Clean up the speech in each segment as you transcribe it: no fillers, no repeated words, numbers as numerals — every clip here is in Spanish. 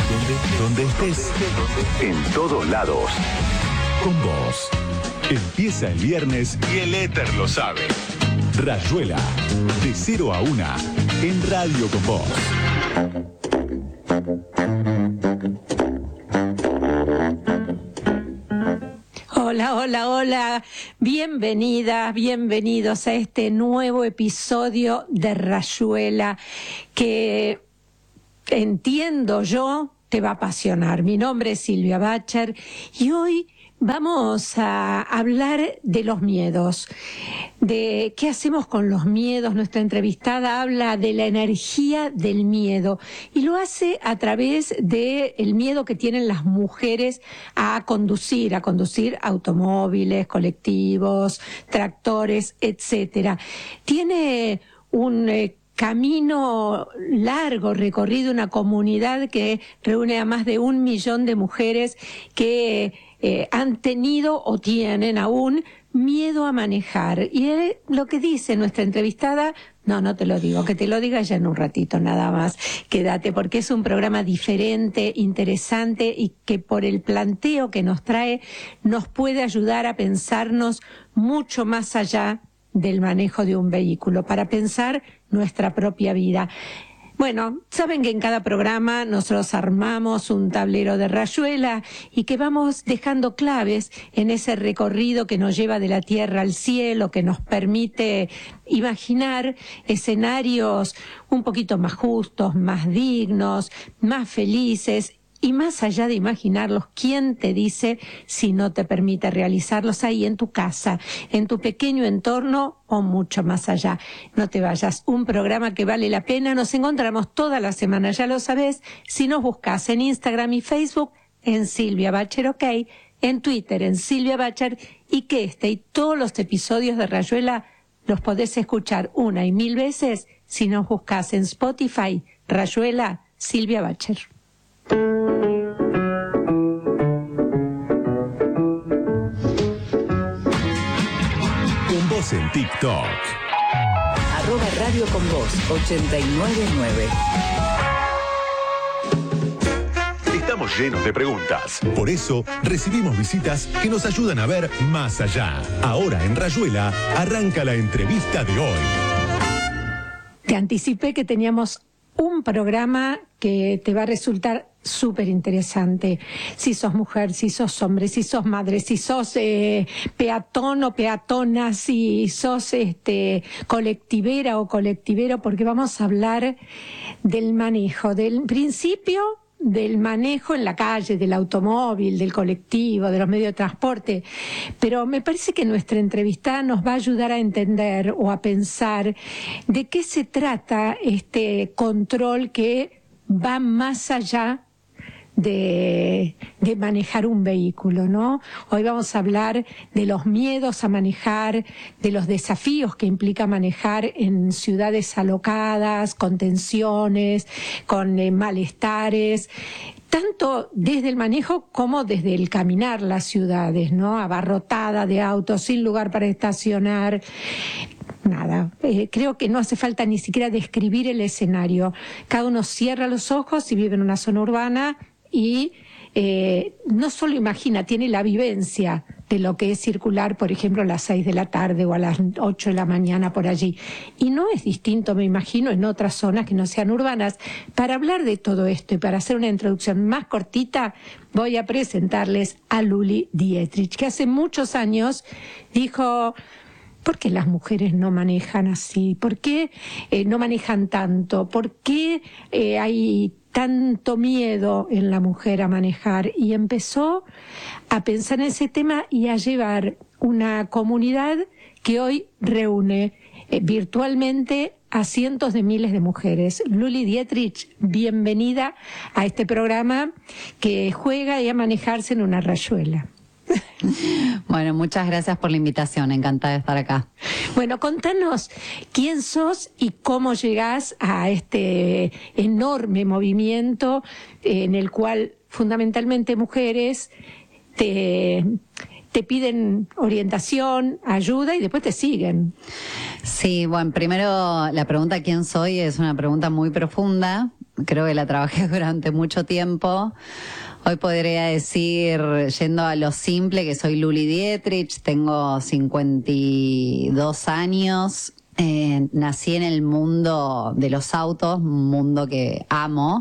Donde estés, en todos lados. Con vos. Empieza el viernes y el éter lo sabe. Rayuela, de 0 a 1, en Radio con Vos. Hola, hola, hola. Bienvenidas, bienvenidos a este nuevo episodio de Rayuela que entiendo yo te va a apasionar. Mi nombre es Silvia Bacher y hoy vamos a hablar de los miedos, de qué hacemos con los miedos. Nuestra entrevistada habla de la energía del miedo y lo hace a través del miedo que tienen las mujeres a conducir automóviles, colectivos, tractores, etcétera. Tiene un camino largo recorrido, una comunidad que reúne a más de 1 millón de mujeres que han tenido o tienen aún miedo a manejar. Y lo que dice nuestra entrevistada, no te lo digo, que te lo diga ya en un ratito nada más. Quédate, porque es un programa diferente, interesante y que por el planteo que nos trae nos puede ayudar a pensarnos mucho más allá del manejo de un vehículo, para pensar nuestra propia vida. Bueno, saben que en cada programa nosotros armamos un tablero de rayuela y que vamos dejando claves en ese recorrido que nos lleva de la tierra al cielo, que nos permite imaginar escenarios un poquito más justos, más dignos, más felices. Y más allá de imaginarlos, ¿quién te dice si no te permite realizarlos ahí en tu casa, en tu pequeño entorno o mucho más allá? No te vayas, un programa que vale la pena. Nos encontramos toda la semana, ya lo sabés, si nos buscas en Instagram y Facebook, en Silvia Bacher OK, en Twitter, en Silvia Bacher, y que este y todos los episodios de Rayuela los podés escuchar 1 y 1000 veces si nos buscas en Spotify, Rayuela, Silvia Bacher. Con vos en TikTok. @Radio con Vos 899. Estamos llenos de preguntas. Por eso recibimos visitas que nos ayudan a ver más allá. Ahora en Rayuela arranca la entrevista de hoy. Te anticipé que teníamos un programa que te va a resultar súper interesante. Si sos mujer, si sos hombre, si sos madre, si sos peatón o peatona, si sos colectivera o colectivero, porque vamos a hablar del manejo, del principio del manejo en la calle, del automóvil, del colectivo, de los medios de transporte. Pero me parece que nuestra entrevistada nos va a ayudar a entender o a pensar de qué se trata este control que va más allá de manejar un vehículo, ¿no? Hoy vamos a hablar de los miedos a manejar, de los desafíos que implica manejar en ciudades alocadas, con tensiones, con malestares, tanto desde el manejo como desde el caminar las ciudades, ¿no? Abarrotada de autos, sin lugar para estacionar. Nada, creo que no hace falta ni siquiera describir el escenario. Cada uno cierra los ojos y vive en una zona urbana y no solo imagina, tiene la vivencia de lo que es circular, por ejemplo, a las 6 de la tarde o a las 8 de la mañana por allí. Y no es distinto, me imagino, en otras zonas que no sean urbanas. Para hablar de todo esto y para hacer una introducción más cortita, voy a presentarles a Luli Dietrich, que hace muchos años dijo: ¿por qué las mujeres no manejan así? ¿Por qué no manejan tanto? ¿Por qué hay tanto miedo en la mujer a manejar? Y empezó a pensar en ese tema y a llevar una comunidad que hoy reúne virtualmente a cientos de miles de mujeres. Luli Dietrich, bienvenida a este programa que juega y a manejarse en una rayuela. Bueno, muchas gracias por la invitación, encantada de estar acá. Bueno, contanos quién sos y cómo llegás a este enorme movimiento en el cual fundamentalmente mujeres te piden orientación, ayuda y después te siguen. Sí, bueno, primero la pregunta ¿quién soy? Es una pregunta muy profunda. creo que la trabajé durante mucho tiempo. Hoy podría decir, yendo a lo simple, que soy Luli Dietrich, tengo 52 años, nací en el mundo de los autos, un mundo que amo.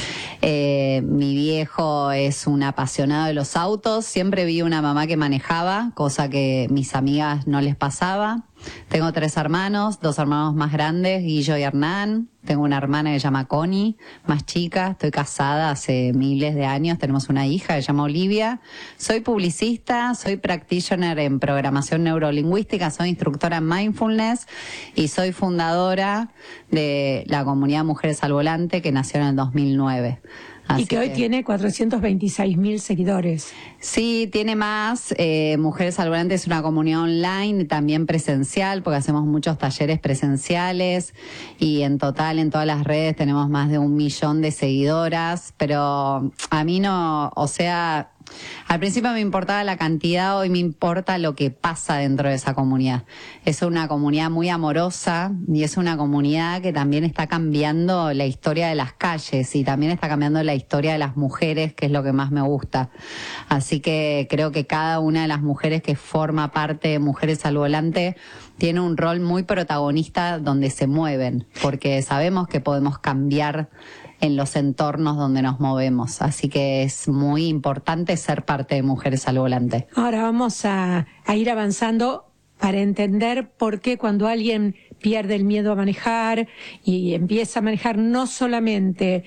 Mi viejo es un apasionado de los autos, siempre vi una mamá que manejaba, cosa que mis amigas no les pasaba. Tengo 3 hermanos, 2 hermanos más grandes, Guillo y Hernán. Tengo una hermana que se llama Connie, más chica. Estoy casada hace miles de años. Tenemos una hija que se llama Olivia. Soy publicista, soy practitioner en programación neurolingüística, soy instructora en mindfulness y soy fundadora de la comunidad Mujeres al Volante, que nació en el 2009. Y que hoy tiene 426.000 seguidores. Sí, tiene más. Mujeres al Volante es una comunidad online y también presencial, porque hacemos muchos talleres presenciales y en total en todas las redes tenemos más de 1 millón de seguidoras, pero a mí no, o sea, al principio me importaba la cantidad, hoy me importa lo que pasa dentro de esa comunidad. Es una comunidad muy amorosa y es una comunidad que también está cambiando la historia de las calles y también está cambiando la historia de las mujeres, que es lo que más me gusta. Así que creo que cada una de las mujeres que forma parte de Mujeres al Volante tiene un rol muy protagonista donde se mueven, porque sabemos que podemos cambiar en los entornos donde nos movemos. Así que es muy importante ser parte de Mujeres al Volante. Ahora vamos a ir avanzando para entender por qué cuando alguien pierde el miedo a manejar y empieza a manejar, no solamente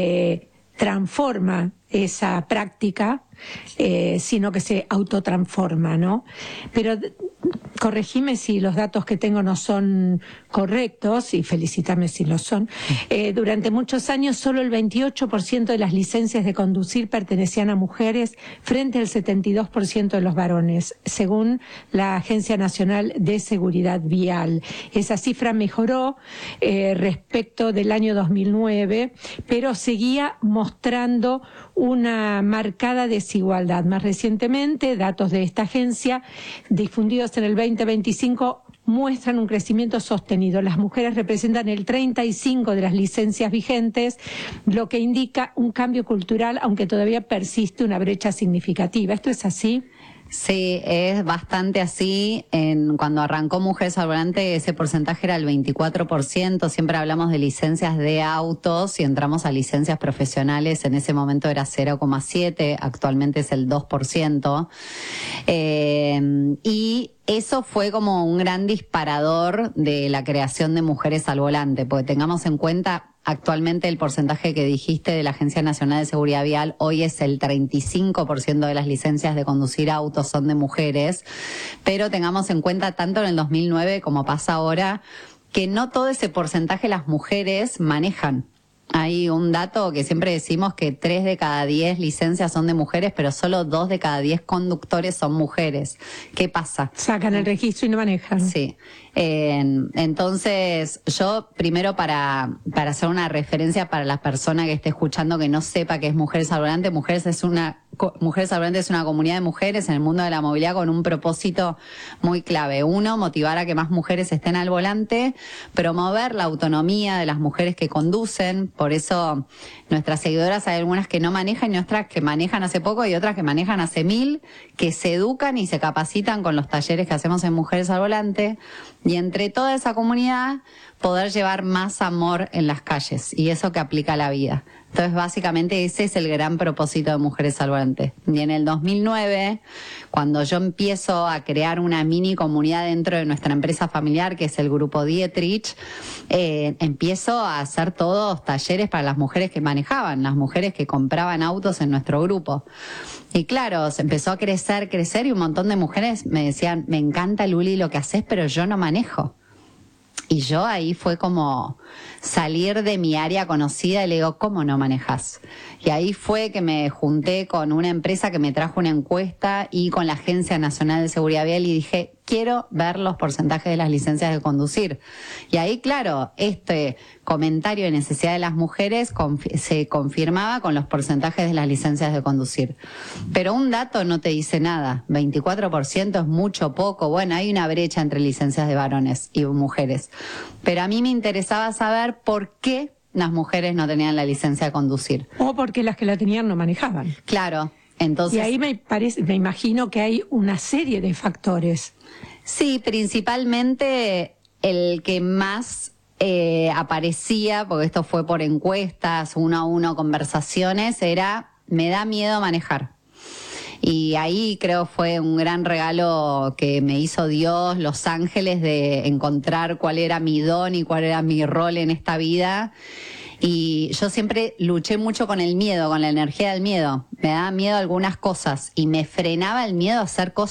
transforma esa práctica, sino que se autotransforma, ¿no? Pero corregime si los datos que tengo no son correctos y felicítame si lo son. Durante muchos años solo el 28% de las licencias de conducir pertenecían a mujeres frente al 72% de los varones, según la Agencia Nacional de Seguridad Vial. Esa cifra mejoró respecto del año 2009, pero seguía mostrando una marcada desigualdad. Más recientemente, datos de esta agencia difundidos en el 2025 muestran un crecimiento sostenido. Las mujeres representan el 35% de las licencias vigentes, lo que indica un cambio cultural, aunque todavía persiste una brecha significativa. ¿Esto es así? Sí, es bastante así. Cuando arrancó Mujeres al Volante, ese porcentaje era el 24%. Siempre hablamos de licencias de autos y entramos a licencias profesionales. En ese momento era 0,7%, actualmente es el 2%. Y eso fue como un gran disparador de la creación de Mujeres al Volante, porque tengamos en cuenta, actualmente el porcentaje que dijiste de la Agencia Nacional de Seguridad Vial hoy es el 35% de las licencias de conducir autos son de mujeres, pero tengamos en cuenta tanto en el 2009 como pasa ahora que no todo ese porcentaje las mujeres manejan. Hay un dato que siempre decimos que 3 de cada 10 licencias son de mujeres, pero solo 2 de cada 10 conductores son mujeres. ¿Qué pasa? Sacan el registro y no manejan. Sí. Entonces, yo primero para hacer una referencia para la persona que esté escuchando que no sepa qué es Mujeres al Volante, Mujeres al Volante es una comunidad de mujeres en el mundo de la movilidad con un propósito muy clave. 1, motivar a que más mujeres estén al volante, promover la autonomía de las mujeres que conducen. Por eso nuestras seguidoras hay algunas que no manejan y otras que manejan hace poco y otras que manejan hace 1000, que se educan y se capacitan con los talleres que hacemos en Mujeres al Volante. Y entre toda esa comunidad poder llevar más amor en las calles y eso que aplica a la vida. Entonces básicamente ese es el gran propósito de Mujeres al Volante. Y en el 2009, cuando yo empiezo a crear una mini comunidad dentro de nuestra empresa familiar, que es el Grupo Dietrich, empiezo a hacer todos talleres para las mujeres que manejaban, las mujeres que compraban autos en nuestro grupo. Y claro, se empezó a crecer y un montón de mujeres me decían, me encanta Luli lo que haces, pero yo no manejo. Y yo ahí fue como salir de mi área conocida y le digo, ¿cómo no manejas? Y ahí fue que me junté con una empresa que me trajo una encuesta y con la Agencia Nacional de Seguridad Vial y dije, quiero ver los porcentajes de las licencias de conducir. Y ahí, claro, este comentario de necesidad de las mujeres se confirmaba con los porcentajes de las licencias de conducir. Pero un dato no te dice nada. 24% es mucho, poco. Bueno, hay una brecha entre licencias de varones y mujeres. Pero a mí me interesaba saber por qué las mujeres no tenían la licencia de conducir. O porque las que la tenían no manejaban. Claro, entonces... Y ahí me imagino que hay una serie de factores. Sí, principalmente el que más aparecía, porque esto fue por encuestas, 1 a 1 conversaciones, era: me da miedo manejar. Y ahí creo fue un gran regalo que me hizo Dios, los ángeles, de encontrar cuál era mi don y cuál era mi rol en esta vida. Y yo siempre luché mucho con el miedo, con la energía del miedo. Me daba miedo algunas cosas y me frenaba el miedo a hacer cosas